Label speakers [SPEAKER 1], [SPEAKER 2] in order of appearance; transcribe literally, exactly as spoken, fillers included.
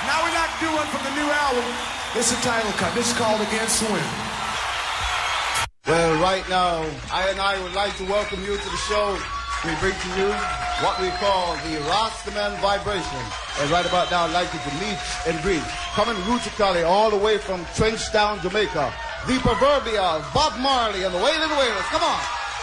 [SPEAKER 1] Now we'd like to do one from the new album. This is a title cut. This is called Against the Wind.
[SPEAKER 2] Well, right now, I and I would like to welcome you to the show. We bring to you what we call the Rastaman Vibration. And right about now, I'd like you to meet and greet, coming rootically all the way from Trenchtown, Jamaica, the proverbial Bob Marley and the Wailin' Wailers. Come on.